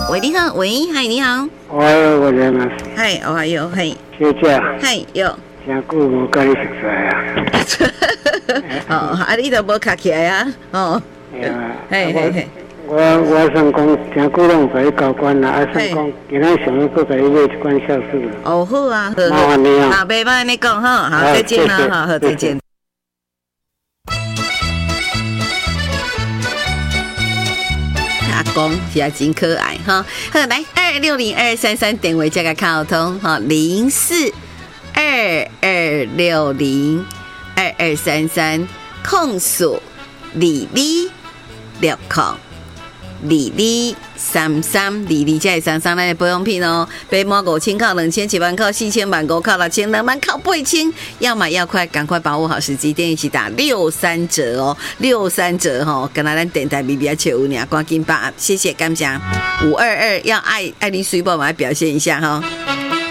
喂，你好，喂，嗨，你好。 我有人嘛。 嗨，我还有，嘿。 小姐。 嗨，有。 真久无跟你熟悉啊。 哦，啊，你都无卡起来啊？哦。嘿嘿嘿。 我算讲真久拢在交关啦，啊，算讲今仔想要搁在买一罐酵素。 哦，好啊，好。 麻烦你啊。 好，袂歹，你讲哈，好，再见啦，好，好，再见。阿公也真可爱哈，好来260-233电话这个卡通哈04-2260-2233控诉22602233这是33咱的保养品哦，买满5000块2000，7万块4000万5块6000 2万靠8000，要买要快，赶快把握好时机，电一起打63折哦，63折哦，跟咱电台 BB 75年，赶紧把谢谢感谢522要爱你水宝，我来表现一下哈。